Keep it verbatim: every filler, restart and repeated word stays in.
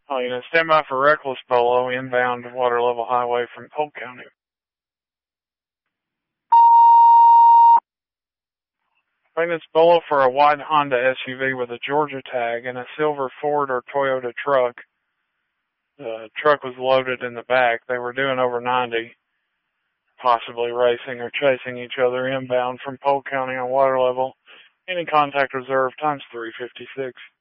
Oh, you know, stand by for reckless Bolo, inbound water level highway from Polk County. Maintenance Bolo for a white Honda S U V with a Georgia tag and a silver Ford or Toyota truck. The truck was loaded in the back. They were doing over ninety, possibly racing or chasing each other inbound from Polk County on water level. Any contact reserved times three fifty-six.